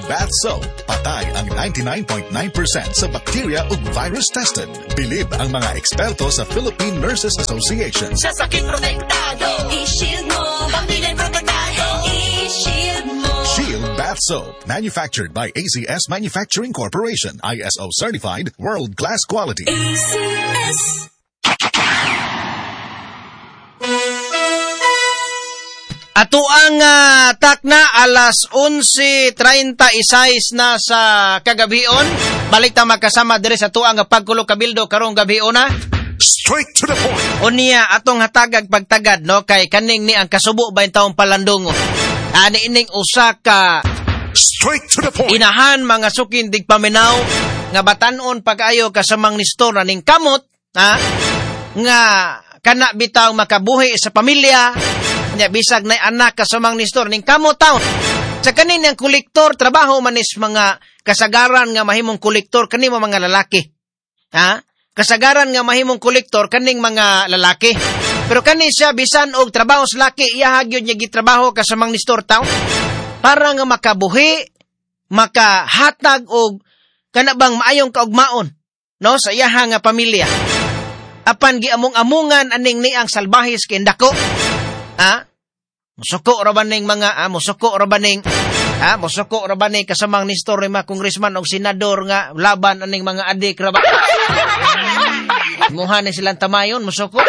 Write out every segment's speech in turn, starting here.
Bath Soap. Patay ang 99.9% sa bacteria ug virus tested. Bilib ang mga eksperto sa Philippine Nurses Association. Sa sakit protektado, i-shield mo. Pamilya protektado, i-shield mo. Shield Bath Soap. Manufactured by ACS Manufacturing Corporation. ISO certified, world-class quality. ACS. Ato ang takna alas 11:36 na sa kagabion. Balik ta makasama diri sa tuang pagkulo kabildo karong gabion na. Straight to the point. Unya atong hatagag pagtagad no kay kaning ni ang kasubo ba taong palandungon. Ani ining usa ka Straight to the point. inahan mga sukin digpaminaw nga batan-on pag-ayo kasamang nistor ning kamot ha nga kana bitaw makabuhi sa pamilya. Nya bisag na anak kasamang nistor ning kamot taon. Sa kaninang kolektor trabaho manis mga kasagaran nga mahimong kolektor kani mga lalaki. Ha? Kasagaran nga mahimong kolektor kaning mga lalaki. Pero kani siya bisan og trabaho sa laki iya hagyod niya gitrabaho kasamang nistor taon para nga makabuhi, makahatag og kana bang maayong kaugmaon no sa iyaha nga pamilya. Apan giamong-amungan aning ni ang salbahis kay dako. Ha? Musuko ra ba ning mga musuko ra ba ning kasamang nistor mga congressman o senador nga laban aning mga adik ra ba? Muha ni silang tamayon musuko.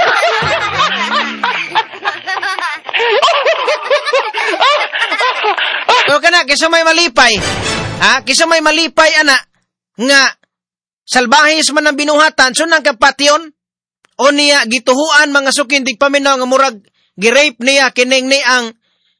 O kana kisa may malipay. Ha? Kisa may malipay ana nga salbahis man ang binuhatan so nang kapation o niya gituhuan mga sukin digpaminaw nga murag gi-rape niya kining ni ang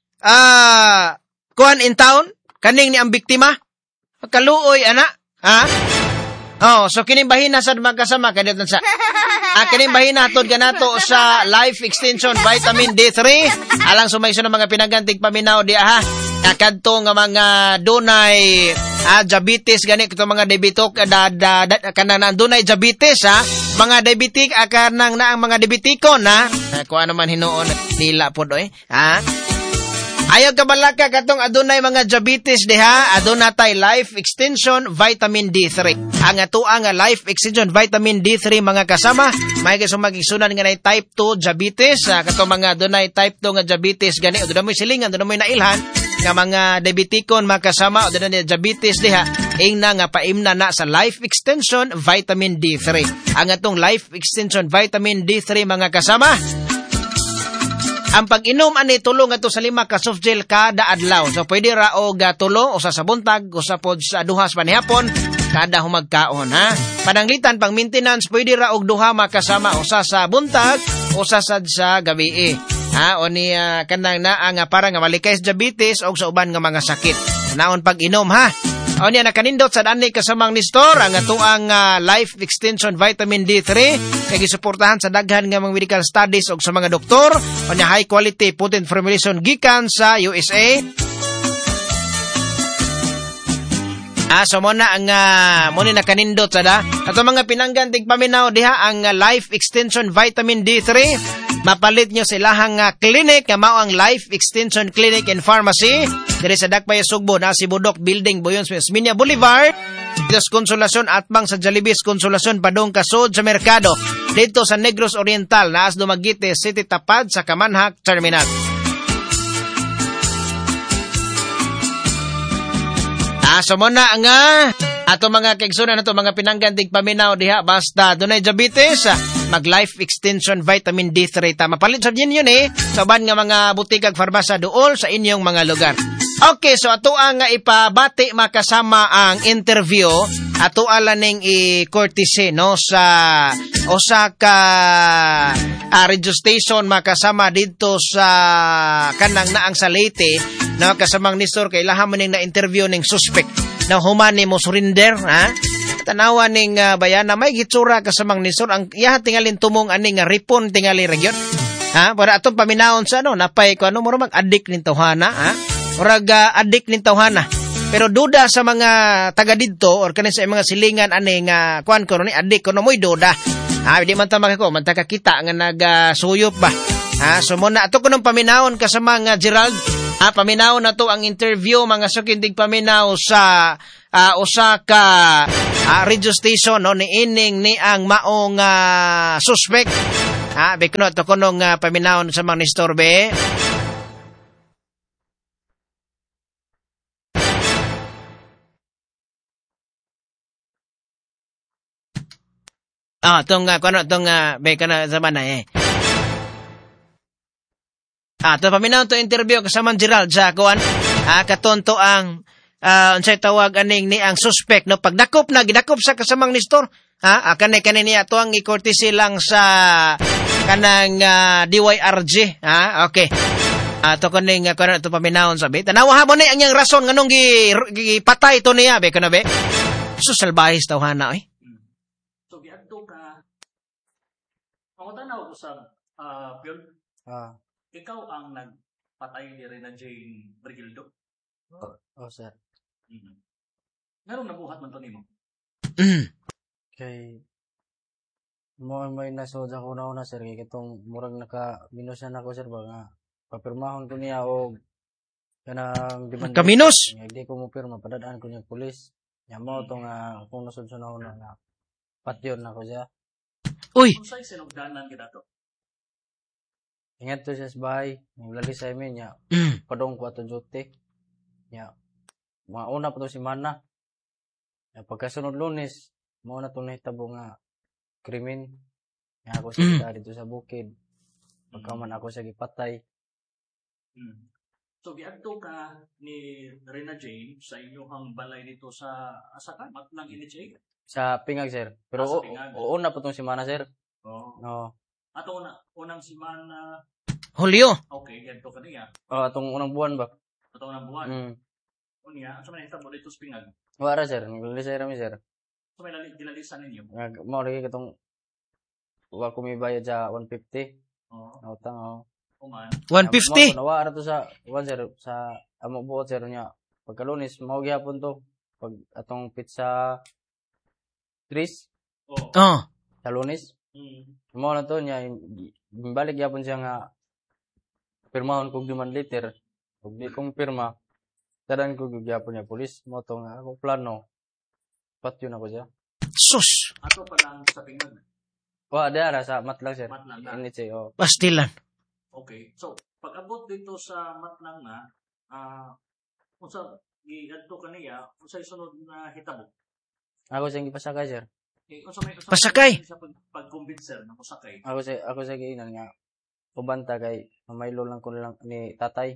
kuan in town kaning ni ang biktima kaluoy ana ha so kining bahina sad magkasama kadto sa kining bahina hatod kanato sa Life Extension Vitamin D3 alang sumayso ng mga pinagantig paminaw di ha kadto nga mga dunay diabetes gani kito mga diabetok kanang dunay diabetes ha mga diabetic kanang na ang mga diabetikon ha kung ano man hinuon nila pod ha ayaw ka balaka katong adunay mga diabetes diha aduna tay Life Extension Vitamin D3 ang atuang Life Extension Vitamin D3 mga kasama may magigsunan nga nay type 2 diabetes katong mga adunay type 2 nga diabetes gani aduna mo silingan aduna mo nailhan nga mga diabetikon makasama o na diabetes diha ingna nga paimna na sa Life Extension Vitamin D3 ang atong Life Extension Vitamin D3 mga kasama ang pag-inom ani tulong ato sa 5 ka soft gel kada adlaw so pwede ra og tulo usa sa buntag usa pod sa duhas panihapon kada humagkaon ha pananglitan pang maintenance pwede ra og duha makasama usa sa buntag usa sad sa gabi ha o ni kanang na ang para nga malikay sa diabetes o sa uban nga mga sakit naon pag-inom ha o niya nakanindot sa ani kasamang nistor ang atuang Life Extension Vitamin D3 kay gisuportahan sa daghan nga mga medical studies og sa mga doktor o niya high quality potent formulation gikan sa USA. So muna ang muna nakanindot sa da ato mga pinanggantig paminaw diha ang Life Extension Vitamin D3 mapalit nyo sa ilahang clinic nga mao ang Life Extension Clinic and Pharmacy diri sa Dakpay Sugbo na si Budok Building Boyon Esminia Boulevard dito sa Konsolasyon atbang sa Jollibee Konsolasyon padung kasod sa merkado dito sa Negros Oriental naas Dumaguete City tapad sa Kamanhak Terminal. So muna nga ato mga kaigsunan ato mga pinanggantig paminaw diha basta dunay diabetes mag Life Extension Vitamin D3 ta mapalit sa yun sa ban nga mga butikag farmasya duol sa inyong mga lugar. Okay, so ato ang ipabati makasama ang interview ato ala ning i-courtesy no sa Osaka radio station makasama dito sa kanang naang sa Leyte no kasamang nistor kay ilaha man ning na interview ning suspect na humani mo surrender ha tanawa ning bayana may gitsura kasamang nistor ang iya tingalin tumong aning ripon tingali region ha para atong paminaon sa napay ko mura mag addict nin tawhana ha murag addict nin tawhana pero duda sa mga taga didto or kanin sa mga silingan ani nga kuan ko ni addict ko moy duda ha di man ta makako man ta kakita nga nagasuyop ba ha so mo na ato ko nung paminaon kasama nga Gerald Paminaw na to ang interview mga sukindig paminaw sa usa ka radio station no ni ining ni ang maong suspect. Bikuno to kunong paminaw sa mga nistorbe. Bekana sa mana to paminaw to interview kasama Gerald sa kuan. Katonto ang unsay tawag aning ni ang suspect no pagdakop na gidakop sa kasamang nistor. Kani niya to ang i-courtesy lang sa kanang DYRG. Okay. To kaning kuno to paminawon sabi. Tanawa mo ni ang yang rason nganong gipatay to niya be kana be. Salbahis tawhana oy. So giadto ka. Ako tanaw ko sa Pion. Ikaw ang nagpatay ni Rena Jane Brigildo. Sir. Meron nabuhat man to nimo. Kay may nasod ako na sir kay kitong murag naka-minusan ako sir ba nga papirmahon ko niya og kanang demand. Kaminus. Hindi ko mo pirma padadaan ko niya pulis. Nya mo to nga kung nasod sa nauna nga patyon nako siya. Uy. Unsay sinugdanan kita to? Ingat to siya sa bahay, naglali sa amin niya. Padong ko ato duty. Nya mauna pa to si Mana. Nya pagkasunod Lunes, mao na to nahitabo nga krimen. Nya ako sa dito sa bukid. Pagkaman ako sa gipatay. So giadto ka ni Rena Jane sa inyong balay dito sa Asakamat ng NHA? Sa Pingag sir. Pero Sa Pingag. una pa tong si Mana sir. Oo. Ato unang simana. Hulyo. Okay, giadto ka niya. Atong unang buwan ba? Ato unang buwan. Unya, sa man hitabo dito sa Pingag. Wala sir, naglali sa rami sir. So may dilalisan ninyo. Mao lagi katong wa ko may bayad sa 150. Oo. Utang Uman. 150. Nawara to sa sir sa amo buot sir niya. Pagkalunis mao gyapon to. Pag atong pizza Tris sa Lunes. Mao na to niya balik gyapon siya nga pirmahon kog 5 liter. Ug di kong pirma tadan ko gyapon niya pulis mo to nga ako plano. Patyon ako siya. Sus. Ato pa lang sa Pingag. Dara sa Matlang sir. Matlang na. Init siya Pastilan. Okay. So, pag-abot dito sa Matlang na, unsa giadto kaniya, unsay sunod na hitabo? Ako siyang gipasakay sir. Pasakay. Sa pag-convincer na musakay. Ako sa giinan nga ubanta kay mamaylo lang ko lang ni tatay.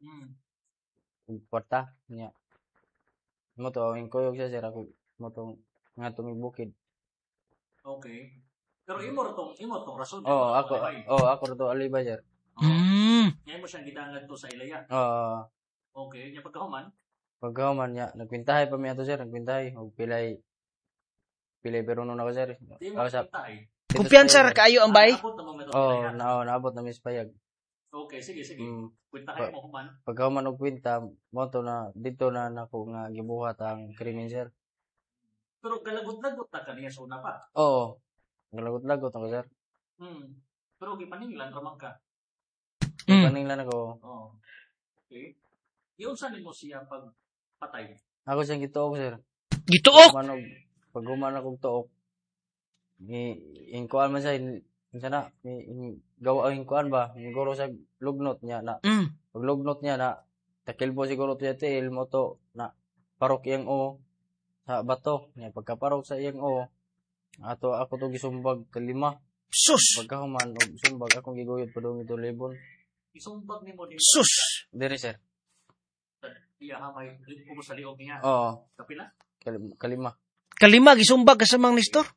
Kwarta niya. Mo to ang koyog siya sir ako mo to nga tumibukid. Okay. Pero imo tong rason. Ako to alibay sir. Ngayon mo siyang gidangan to sa ilaya. Okay. Nya Pagkahuman niya nagpintahay pa mi ato sir, nagpintahay og pilay pero nun ako sir. Ako sa Kumpiyansa ra kaayo ang bay. Naabot na mis payag. Okay, sige. Kwintahay mo human. Pagkahuman og kwinta, mo to na dito na nako nga gibuhat ang krimen sir. Pero galagot-lagot ta kaniya sa una pa. Galagot-lagot ako sir. Pero gipaninglan ramang ka. Paninglan ako. Okay. Iyon sa nimo siya pagpatay. Ako siyang gituok sir. Gituok. Pag human akong tuok, ingkuan man siya, sana, gawa ang ingkuan ba, siguro sa lugnot niya na, pag lugnot niya na, takilbo siguro siya tiil mo to, na parok iyang sa bato, niya pagkaparok sa iyang ako to gisumbag kalima. Sus! Pagkahuman, sumbag akong giguyod pa doon ito libon. Isumbag nimo din. Sus! Diri sir. Iya hamay kumo sa liog niya. Kapila? Kalima. Kalima gisumbag ka sa mga nistor.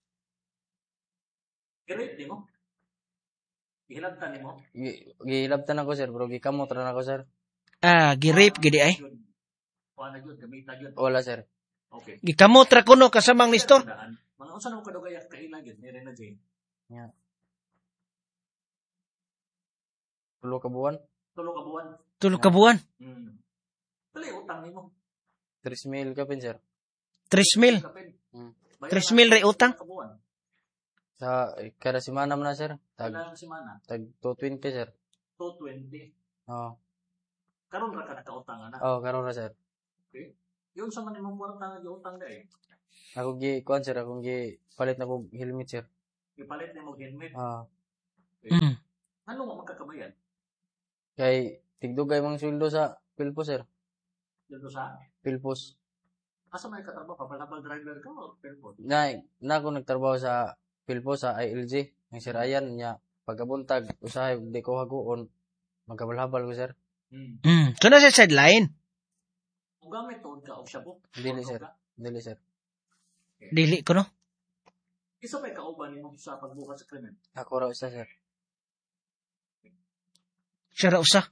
Girate nimo. Gihilabtan nimo. Gihilabtan ako sir, pero gikamot ra nako sir. Gi-rape gidi ay. Wala gyud gamita gyud. Wala sir. Okay. Gikamot ra kuno ka sa mga nistor. Mga unsa nang kadugay kaila gyud ni Rena Jane? Yeah. 3 ka buwan. 3 ka buwan. Dali utang nimo. 3,000 kapin sir. 3,000. 3,000 ray utang. Sa kada semana man na sir. Kada semana. Tag 220 sir. 220. Karon ra ka nakautang na. Oh, karon ra sir. Okay. Yun sa man imong kwarta nga giutang dai. Ako gi kuan sir, akong gi palit na kog helmet sir. Ipalit nimo helmet. Okay. Ano mo makakabayan? Kay tigdugay mang sweldo sa Pilpos sir. Dito sa Pilpos. asa may katrabaho habal driver ka o pelpon? Na ako nagtrabaho sa Pilpos sa ILG. Ang sir Ayan niya pagkabuntag usahay di ko hagoon magkabalhabal ko sir. So na sa sideline. Kung gamit tuod ka o shabok? Dili sir. Dili sir. Dili ko no. Isa pa'y kauban mo sa pagbukas sa krimen? Ako ra usa sir. Siya ra usa.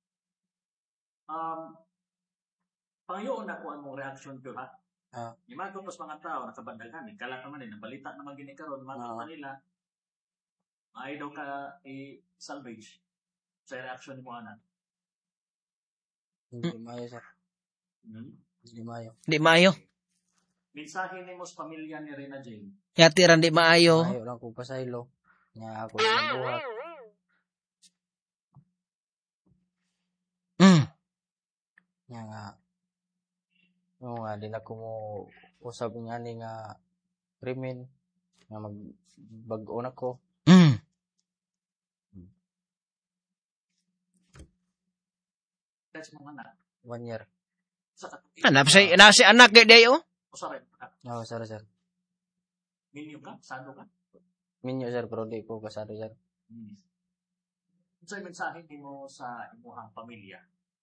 Pangayoon na ko ang mong reaction ko ha. Di man ko pas mga tao nakabandalhan. Kalat naman din. Nabalita naman gini karon mga kanila. Ay daw ka i-salvage sa reaction mo ana. Hindi maayo sir. Hindi maayo. Di maayo. Mensahe ni mo sa pamilya ni Rina Jane. Yati ran di maayo. Maayo lang ko pasaylo. Nga ako yung buhat. Nga nga. Nga din ako mo usab nga ni nga krimen nga magbag-o na ko. That's mo anak. 1 year. Hanap si anak kay dayo. Usaray ka. Oo, sir. Minyo ka? Sado ka? Minyo sir, pero di ko kasado sir. So, yung mensahe ni mo sa imuhang pamilya?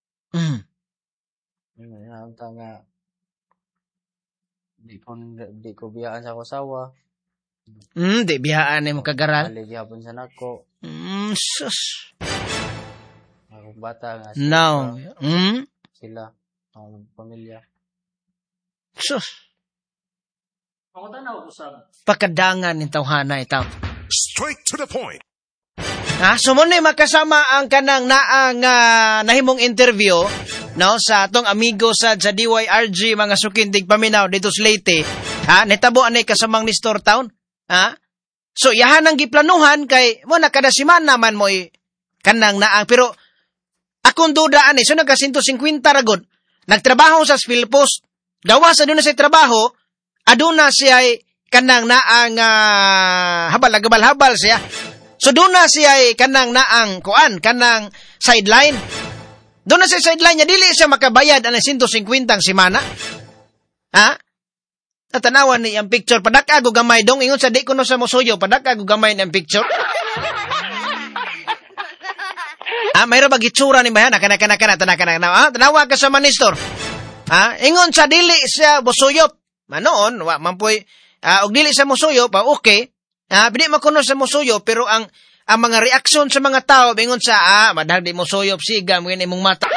Naamta nga di ko biyaan sa kasawa. Di biyaan ni mo kagaral. Aligihapon sa nako. Sus. Akong bata nga No. Sila ang pamilya. Sus. Ako tanaw ko sa Pakadangan ni tawhana itaw. Straight to the point. Sumunod makasama ang kanang naang nahimong interview no sa atong amigo sa DYRG mga sukindig paminaw dito sa Leyte. Netabo anay kasamang ni Store Town. So yahan ang giplanuhan kay mo nakada semana man mo kanang naang pero akong duda ani so nagka 150 ragod. Nagtrabaho sa Philpost. Gawas aduna sa trabaho, aduna siya kanang naang habal siya. So doon na siya kanang naang kuan, kanang sideline. Doon na siya sideline niya, dili siya makabayad ang 150 ang semana. Natanawan ni ang picture, padakago gamay dong, ingon sa di ko no sa musuyo, padakago gamay ng picture. Mayroon ba gitsura ni bayan? Tanawa ka sa manistor. Ingon sa dili siya musuyop. Manoon, mampoy, og dili siya musuyop, okay. Hindi makuno sa musuyo, pero ang mga reaksyon sa mga tao, bingon sa, madahal di musuyo, sigam, ngayon imong mata.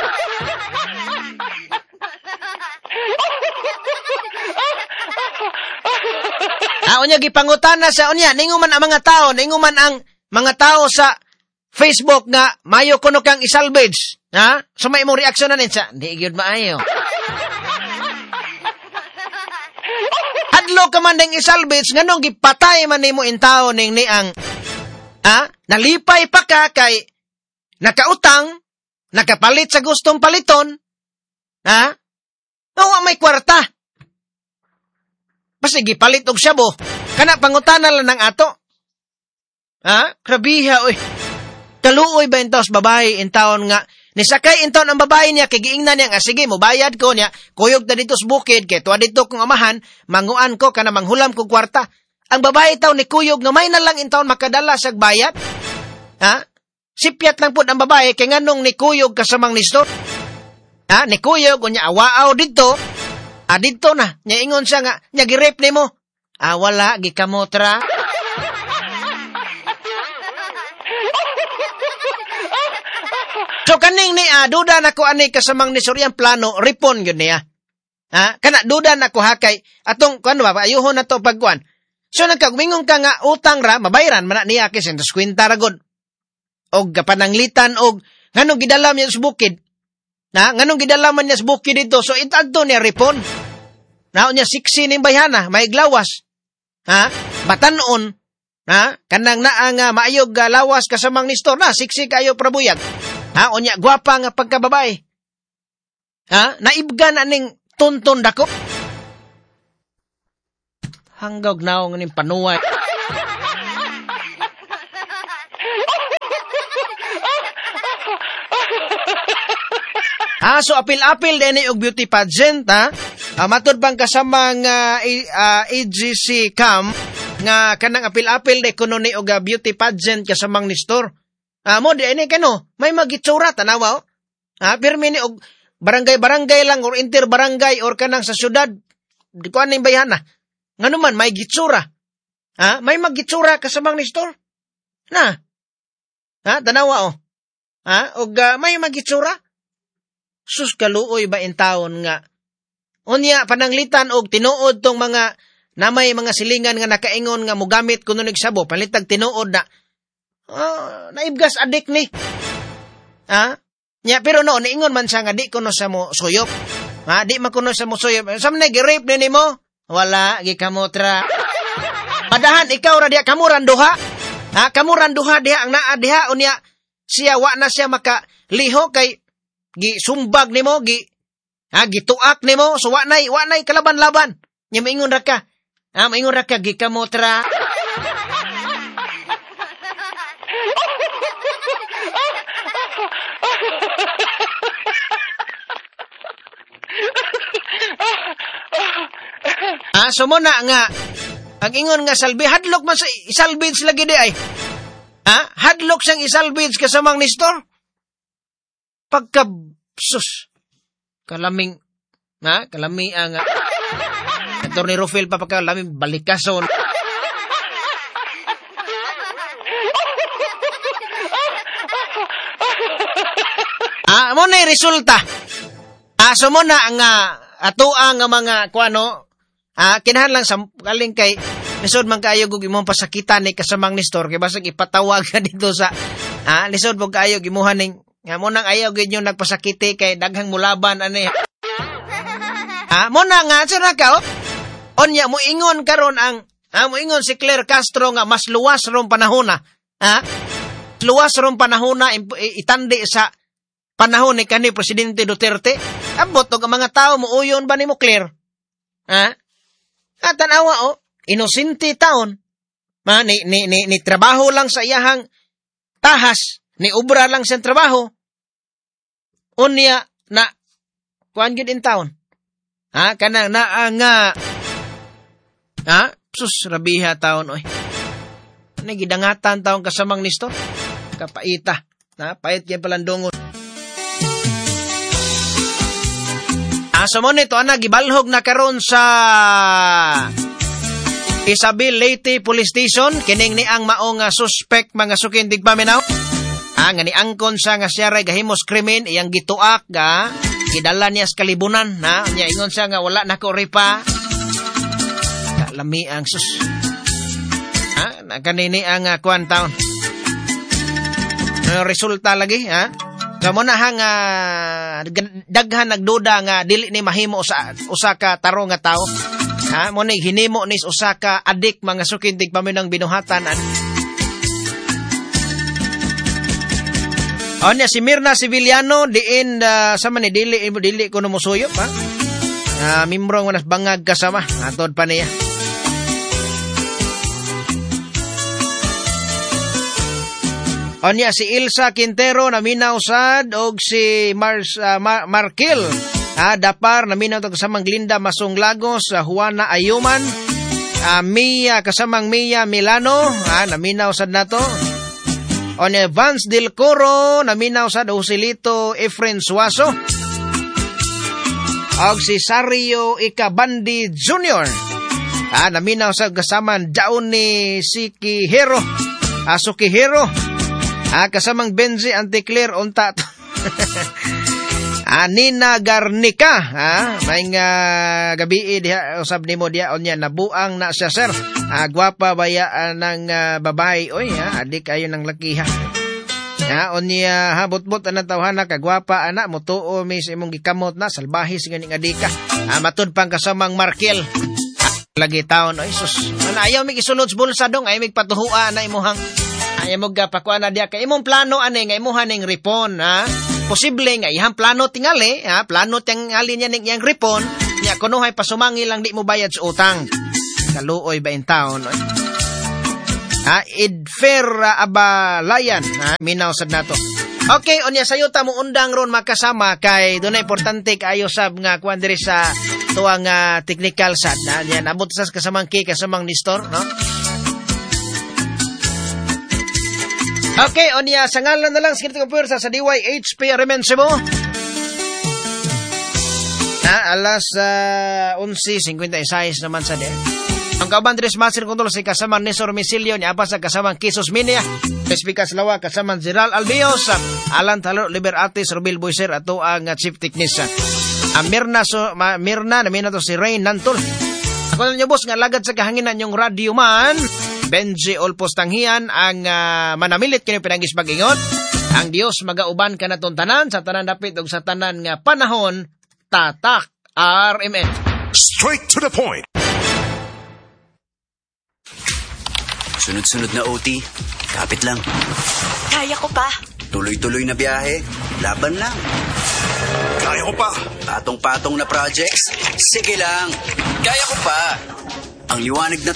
Unya, gipangutana sa, ninguman ang mga tao, ninguman ang mga tao sa Facebook nga, mayo kuno kang isalvage. So may imong reaksyon na ninsa, di gyud maayo. Hadlo ka man ding isalvage, nganong gipatay man nimo in tao ning niang, nalipay pa ka kay nakautang, nakapalit sa gustong paliton, nawa may kwarta. Basta gipalit og syabo, kana pangutana lang ng ato. Krabiha, oy. Kaluoy ba intaw sa babae in taon nga, nisakay in taon ang babae niya, kay giingnan niya nga, sige, mubayad ko niya, kuyog na dito sa bukid, kay tuwa dito kong amahan, manguan ko, kana manghulam kong kwarta. Ang babae taon ni kuyog, nga may na lang in taon makadala sa bayad. Sipyat lang po ang babae, kay nganong ni kuyog kasamang nistor. Ni kuyog, o niya awaaw dito, dito na, niya ingon siya nga, niya girep ni mo. Wala, gikamotra. So kaning ni duda na ko ani kasamang ni Suryang plano ripon gyud niya. Kana duda na ko hakay atong kuno ba ayuhon na to pagkuan. So nagkagmingon ka nga utang ra mabayaran man na niya kay 150 ra gud. Og kapananglitan og nganong gidalam niya sa bukid. Nganong gidalaman niya sa bukid dito so itadto niya ripon. Nao niya siksi ning bayhana may glawas. Batanon. Kanang naa nga maayog lawas kasamang ni store na siksi kayo prabuyag. Onya gwapa nga pagkababae. Naibga na ning tunton dako. Hanggog naong ning panuway. So apil-apil din og beauty pageant, matod bang kasamang AGC Cam nga kanang apil-apil de kuno ni og beauty pageant kasamang ni store. Mo di ini kano, may magitsura tanawa. Pirmi ni og barangay-barangay lang or inter-barangay or kanang sa syudad. Di ko aning bayan na. Ngano man may gitsura. May magitsura kasamang ni store. Tanawa og may magitsura. Sus kaluoy ba in taon nga. Unya pananglitan og tinuod tong mga namay mga silingan nga nakaingon nga mogamit kuno nig sabo palitag tinuod na. Naibgas adik ni. Nya pero no niingon man siya nga di kuno sa mo suyop. Di makuno sa mo suyop. Samne gi-rape ni mo? Wala gi kamotra. Padahan ikaw ra diha kamo randuha. Kamo randuha diha ang naa diha unya siya wa na siya maka liho kay gisumbag nimo gituak nimo so wa nay kalaban-laban nya maingon ra ka gikamotra. So mo na nga ang ingon nga salbi hadlok man sa isalvage lagi di ay hadlok sang isalvage kasamang Nestor. Pagka-sus, kalaming nga. Attorney Rufil pa pagkalaming balikason. Mo na resulta. So mo na ang atuang nga mga kuano, kinahanglan sa kaling kay lisod man kaayo gug imong pasakitan ni kasamang Nestor kay basig ipatawag ka dito sa lisod mo kaayo gimuhan ning nga mo nang ayaw gid yung nagpasakiti kay daghang mulaban ani. Mo na nga sira ka onya mo ingon karon ang moingon si Claire Castro nga mas luwas ron panahona. Luwas ron panahona itandi sa panahon ni kanhi Presidente Duterte. Abot og mga tao mo uyon ba nimo Claire? Tanawa inosente taon. Ni trabaho lang sa iyahang tahas, ni obra lang sa trabaho. Unya na kuan gid in taon. Kanang nga sus rabiha taon oy. Ani gidangatan taon kasamang Nestor. Kapaita. Pait kay palandungon. So mo nito gibalhog na karon sa Isabel Leyte Police Station kining ni ang maong suspect mga sukindig paminaw. Nga ni angkon sa nga siya ray gahimos krimen iyang gituak gidala niya sa kalibunan nya ingon siya nga wala nako ripa. Lami ang sus. Kanini ang kuan taon. Resulta lagi So mo na daghan nagduda nga dili ni mahimo sa usa ka taro nga tao. Mo ni hinimo ni usa ka adik mga sukindig paminang binuhatan. Onya si Mirna Civiliano diin sa man ni dili kuno mosuyop mimbrong wanas bangag kasama atod pa niya. Onya si Ilsa Quintero naminaw sad og si Markil Dapar naminaw to kasamang Glinda Masong Lagos, Juana Ayuman, Mia kasamang Mia Milano naminaw sad nato. Onya Vance Del Coro naminaw sad Joselito Efren Suaso og si Sario Ikabandi Jr. Naminaw sad kasamang daon ni Sukihiro kasamang Benzi Anticlair unta Nina Garnica may gabi diha usab nimo diha onya nabuang na siya sir. Gwapa baya ng babae oy adik ayo ng laki onya habot-bot ang tawhana kagwapa ana mutuo mis imong gikamot na salbahis gani nga dika. Matud pang kasamang Markel lagi taon oy sus ayaw mig isulod bulsa dong ayaw mig patuhua na imuhang ayaw mo pakuan na diya kay imong plano ani nga imuhan ning ripon posible nga ihang plano tingali, plano tingali niya ng ripon, niya kunuhay pasumangi lang di mo bayad sa utang. Kaluoy ba in taon? Idfer abalayan, minaw sad nato. Okay, onya sayo ta mo undang ron makasama kay dunay importante kaayo sab nga kuan diri sa tuang technical sad na yan abot sa kasamang kasamang Nestor, no? Okay, onya sa ngalan na lang sikreto ko puwersa sa DYHP Remensibo. Alas 11:56 naman sa der. Ang kauban Dres Master Kontrol si kasamang Nestor Misilio niya pa sa kasamang Kisos Minia, Pespikas Lawa kasamang Ziral Albios, Alan Talo Liberatis Rubil Boyser ato ang chief technician. Mirna namin na to si Rain Nantol. Ako na niyo boss nga lagad sa kahanginan yung radio man. Benji Olpos Tanghian ang manamilit kini pinangis pag-ingot. Ang Dios magauban ka na tanan sa tanan dapit ug sa tanan nga panahon. Tatak RMN. Straight to the point. Sunod-sunod na OT, kapit lang. Kaya ko pa. Tuloy-tuloy na biyahe, laban lang. Kaya ko pa. Patong-patong na projects, sige lang. Kaya ko pa. Ang liwanag na